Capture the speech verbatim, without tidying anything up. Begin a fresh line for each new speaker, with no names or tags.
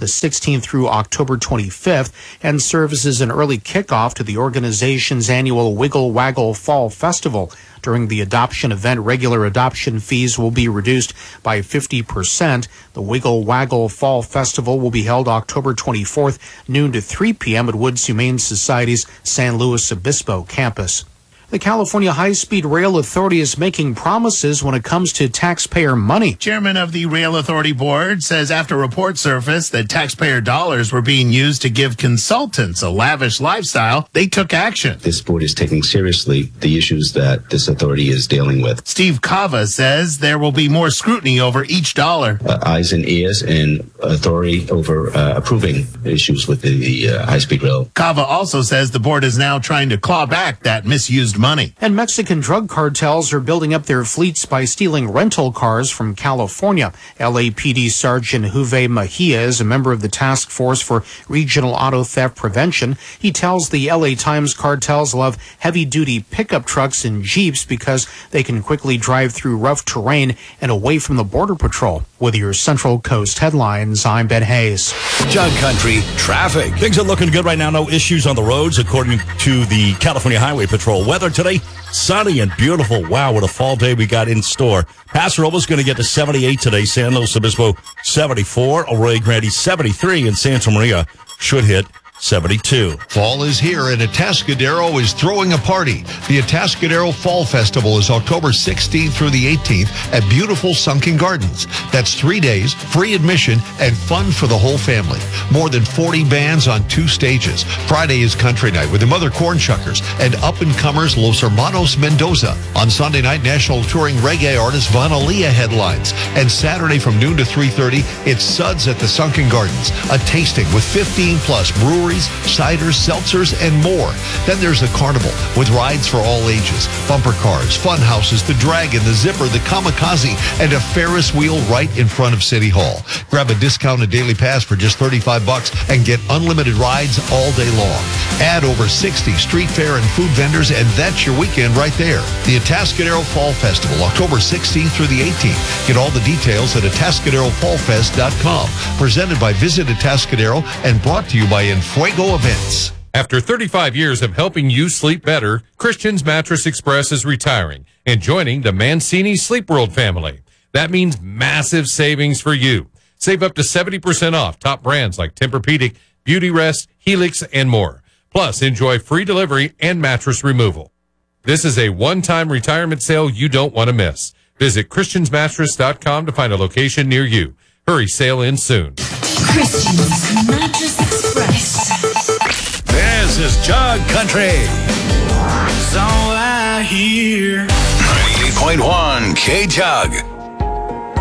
the sixteenth through October twenty-fifth and serves as an early kickoff to the organization's annual Wiggle Waggle Fall Festival. During the adoption event, regular adoption fees will be reduced by fifty percent. The Wiggle Waggle Fall Festival will be held October twenty-fourth, noon to three p.m. at Woods Humane Society's San Luis Obispo campus. The California High-Speed Rail Authority is making promises when it comes to taxpayer money.
Chairman of the Rail Authority Board says after reports surfaced that taxpayer dollars were being used to give consultants a lavish lifestyle, they took action.
This board is taking seriously the issues that this authority is dealing with.
Steve Cava says there will be more scrutiny over each dollar.
Uh, eyes and ears and authority over uh, approving issues with the, the uh, high-speed rail.
Cava also says the board is now trying to claw back that misused money.
And Mexican drug cartels are building up their fleets by stealing rental cars from California. L A P D Sergeant Juve Mejia is a member of the Task Force for Regional Auto Theft Prevention. He tells the L A Times cartels love heavy-duty pickup trucks and Jeeps because they can quickly drive through rough terrain and away from the Border Patrol. With your Central Coast headlines, I'm Ben Hayes.
Jug Country traffic. Things are looking good right now. No issues on the roads, according to the California Highway Patrol. Weather today, sunny and beautiful. Wow, what a fall day we got in store. Paso Robles going to get to seventy-eight today. San Luis Obispo, seventy-four. Arroyo Grande, seventy-three. And Santa Maria should hit seventy-two.
Fall is here and Atascadero is throwing a party. The Atascadero Fall Festival is October sixteenth through the eighteenth at beautiful Sunken Gardens. That's three days, free admission, and fun for the whole family. More than forty bands on two stages. Friday is country night with the Mother Cornchuckers and up-and-comers Los Hermanos Mendoza. On Sunday night, national touring reggae artist Vanalia headlines. And Saturday from noon to three thirty, it's Suds at the Sunken Gardens, a tasting with fifteen plus breweries, ciders, seltzers, and more. Then there's a carnival with rides for all ages, bumper cars, fun houses, the Dragon, the Zipper, the Kamikaze, and a Ferris wheel right in front of City Hall. Grab a discounted daily pass for just thirty-five bucks and get unlimited rides all day long. Add over sixty street fair and food vendors, and that's your weekend right there. The Atascadero Fall Festival, October sixteenth through the eighteenth. Get all the details at atascadero fall fest dot com. Presented by Visit Atascadero and brought to you by Fuego Events.
After thirty-five years of helping you sleep better, Christian's Mattress Express is retiring and joining the Mancini Sleep World family. That means massive savings for you. Save up to seventy percent off top brands like Tempur-Pedic, Beautyrest, Helix, and more. Plus, enjoy free delivery and mattress removal. This is a one-time retirement sale you don't want to miss. Visit christians mattress dot com to find a location near you. Hurry, sale ends soon.
Christian's Mattress Express.
This is Jug Country.
That's all I hear.
ninety-eight point one K-Jug.